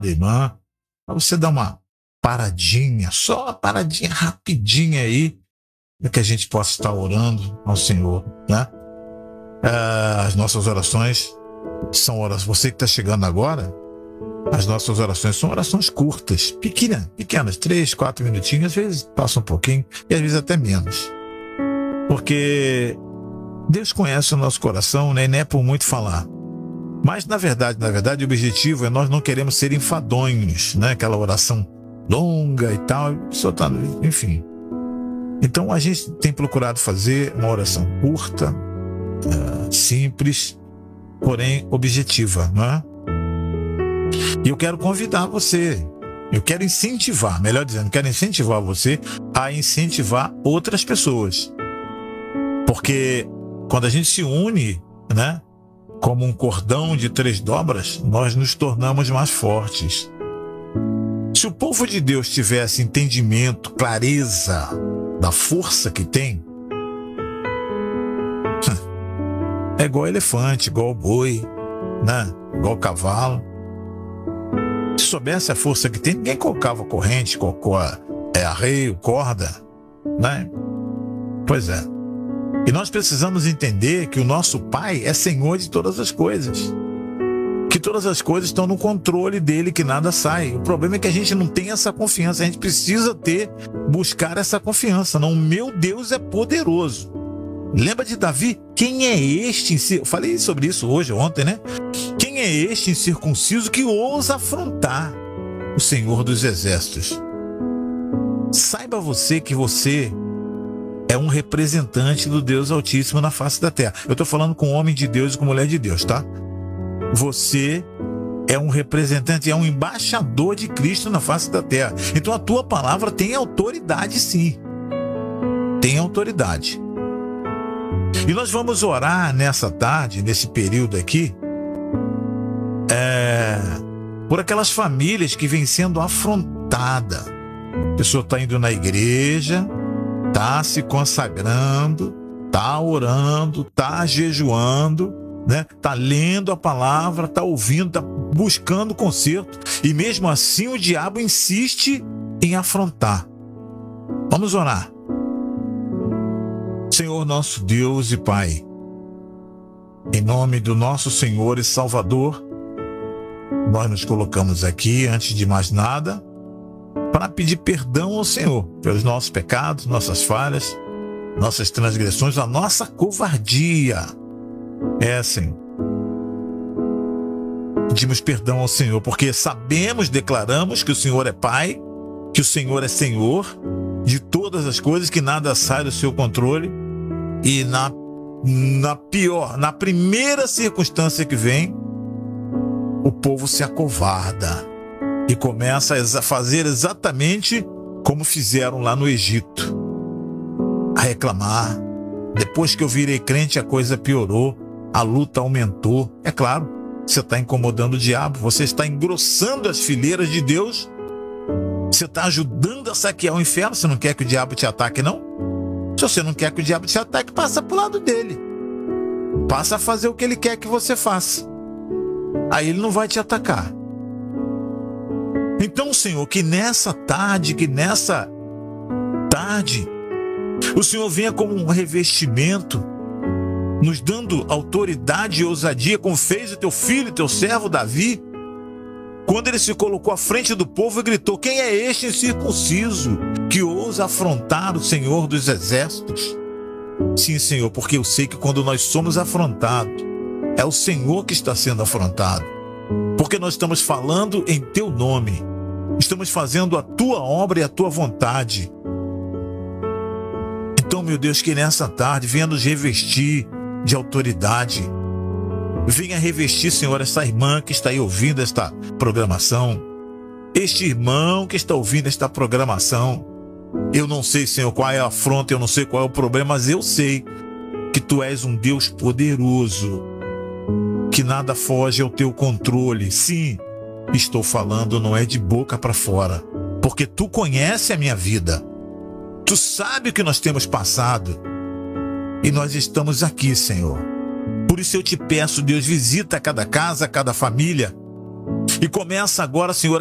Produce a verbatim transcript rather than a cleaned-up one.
da irmã, para você dar uma paradinha, só uma paradinha rapidinha aí, para que a gente possa estar orando ao Senhor, né? Ah, as nossas orações são orações, você que está chegando agora, as nossas orações são orações curtas, pequenas, pequenas, três, quatro minutinhos, às vezes passa um pouquinho, e às vezes até menos. Porque Deus conhece o nosso coração, né? E não é por muito falar. Mas, na verdade, na verdade, o objetivo é nós não queremos ser enfadonhos, né? Aquela oração longa e tal, só tá, enfim. Então, a gente tem procurado fazer uma oração curta, uh, simples, porém objetiva, não é? E eu quero convidar você, eu quero incentivar, melhor dizendo, quero incentivar você a incentivar outras pessoas. Porque quando a gente se une, né, como um cordão de três dobras, nós nos tornamos mais fortes. Se o povo de Deus tivesse entendimento, clareza da força que tem, é igual elefante, igual boi, né, igual cavalo. Se soubesse a força que tem, ninguém colocava corrente, colocou é, arreio, corda, né? Pois é. E nós precisamos entender que o nosso Pai é Senhor de todas as coisas. Que todas as coisas estão no controle dele, que nada sai. O problema é que a gente não tem essa confiança. A gente precisa ter, buscar essa confiança. Não, meu Deus é poderoso. Lembra de Davi? Quem é este? Eu falei sobre isso hoje, ontem, né? Quem é este incircunciso que ousa afrontar o Senhor dos Exércitos? Saiba você que você é um representante do Deus Altíssimo na face da terra. Eu estou falando com homem de Deus e com mulher de Deus, tá? Você é um representante, é um embaixador de Cristo na face da terra. Então a tua palavra tem autoridade, sim. Tem autoridade. E nós vamos orar nessa tarde, nesse período aqui, é, por aquelas famílias que vêm sendo afrontadas. A pessoa está indo na igreja, está se consagrando, está orando, está jejuando, né? Está lendo a palavra, está ouvindo, está buscando conserto, e mesmo assim o diabo insiste em afrontar. Vamos orar. Senhor nosso Deus e Pai, em nome do nosso Senhor e Salvador, nós nos colocamos aqui, antes de mais nada, para pedir perdão ao Senhor pelos nossos pecados, nossas falhas, nossas transgressões, a nossa covardia. É, Senhor. Pedimos perdão ao Senhor, porque sabemos, declaramos que o Senhor é Pai, que o Senhor é Senhor de todas as coisas, que nada sai do seu controle, e na, na pior, na primeira circunstância que vem, o povo se acovarda e começa a fazer exatamente como fizeram lá no Egito, a reclamar. Depois que eu virei crente, a coisa piorou, a luta aumentou. É claro, você está incomodando o diabo, você está engrossando as fileiras de Deus, você está ajudando a saquear o inferno. Você não quer que o diabo te ataque, não? Se você não quer que o diabo te ataque, passa para o lado dele, passa a fazer o que ele quer que você faça, aí ele não vai te atacar. Então, Senhor, que nessa tarde, que nessa tarde, o Senhor venha como um revestimento, nos dando autoridade e ousadia, como fez o teu filho, teu servo Davi, quando ele se colocou à frente do povo e gritou: quem é este incircunciso que ousa afrontar o Senhor dos Exércitos? Sim, Senhor, porque eu sei que quando nós somos afrontados, é o Senhor que está sendo afrontado, porque nós estamos falando em teu nome, estamos fazendo a tua obra e a tua vontade. Então, meu Deus, que nessa tarde venha nos revestir de autoridade. Venha revestir, Senhor, essa irmã que está aí ouvindo esta programação, este irmão que está ouvindo esta programação. Eu não sei, Senhor, qual é a afronta, eu não sei qual é o problema, mas eu sei que Tu és um Deus poderoso, que nada foge ao Teu controle. Sim, estou falando, não é de boca para fora, porque Tu conheces a minha vida, Tu sabe o que nós temos passado, e nós estamos aqui, Senhor. Por isso eu te peço, Deus, visita cada casa, cada família, E começa agora, Senhor,